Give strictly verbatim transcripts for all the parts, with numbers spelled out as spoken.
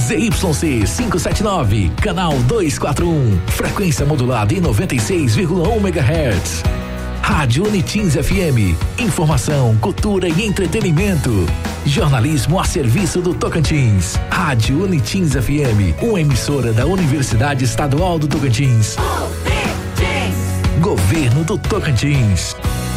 Z Y C quinhentos e setenta e nove, canal duzentos e quarenta e um, frequência modulada em noventa e seis vírgula um megahertz. Rádio Unitins F M, informação, cultura e entretenimento. Jornalismo a serviço do Tocantins. Rádio Unitins F M, uma emissora da Universidade Estadual do Tocantins. Governo do Tocantins.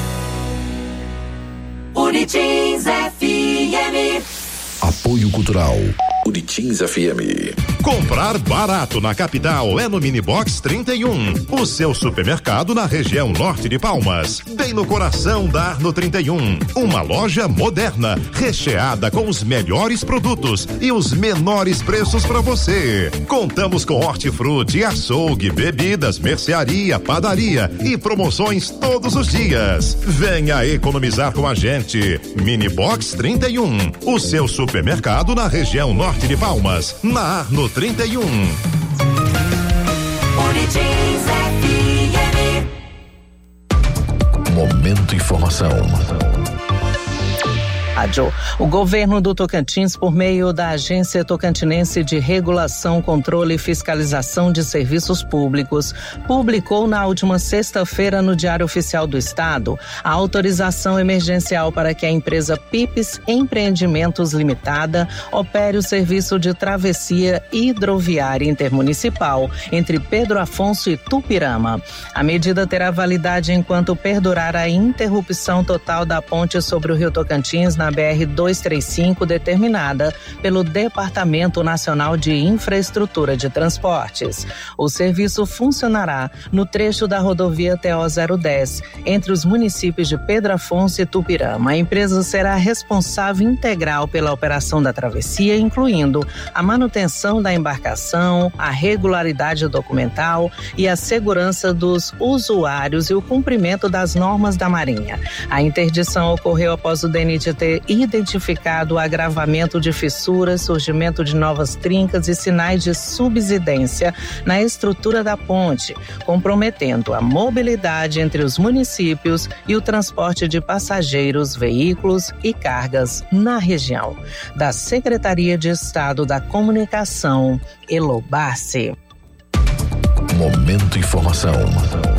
Unitins F M. Apoio Cultural. Unitins F M. Comprar barato na capital é no Minibox trinta e um, o seu supermercado na região norte de Palmas, bem no coração da Arno trinta e um, uma loja moderna, recheada com os melhores produtos e os menores preços para você. Contamos com hortifruti, açougue, bebidas, mercearia, padaria e promoções todos os dias. Venha economizar com a gente. Minibox trinta e um, o seu supermercado na região norte de Palmas, na Arno trinta e um. Unitins F M. Momento Informação. Rádio. O governo do Tocantins, por meio da Agência Tocantinense de Regulação, Controle e Fiscalização de Serviços Públicos, publicou na última sexta-feira no Diário Oficial do Estado a autorização emergencial para que a empresa Pipes Empreendimentos Limitada opere o serviço de travessia hidroviária intermunicipal entre Pedro Afonso e Tupirama. A medida terá validade enquanto perdurar a interrupção total da ponte sobre o Rio Tocantins na B R duzentos e trinta e cinco, determinada pelo Departamento Nacional de Infraestrutura de Transportes. O serviço funcionará no trecho da rodovia T O zero dez, entre os municípios de Pedro Afonso e Tupirama. A empresa será responsável integral pela operação da travessia, incluindo a manutenção da embarcação, a regularidade documental e a segurança dos usuários e o cumprimento das normas da Marinha. A interdição ocorreu após o D N I T ter identificado o agravamento de fissuras, surgimento de novas trincas e sinais de subsidência na estrutura da ponte, comprometendo a mobilidade entre os municípios e o transporte de passageiros, veículos e cargas na região. Da Secretaria de Estado da Comunicação, Elobassi. Momento Informação.